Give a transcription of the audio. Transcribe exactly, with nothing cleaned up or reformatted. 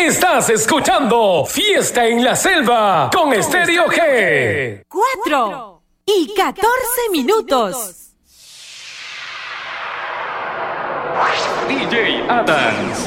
Estás escuchando Fiesta en la Selva con Estéreo G. Cuatro y catorce minutos. D J Adams.